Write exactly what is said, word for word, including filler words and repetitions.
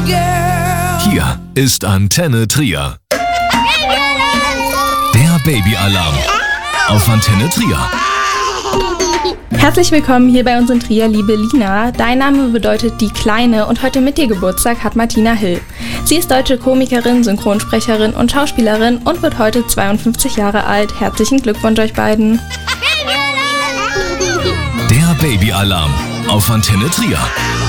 Hier ist Antenne Trier. Der Babyalarm auf Antenne Trier. Herzlich willkommen hier bei uns in Trier, liebe Lina. Dein Name bedeutet die Kleine und heute mit dir Geburtstag hat Martina Hill. Sie ist deutsche Komikerin, Synchronsprecherin und Schauspielerin und wird heute zweiundfünfzig Jahre alt. Herzlichen Glückwunsch euch beiden. Der Babyalarm auf Antenne Trier.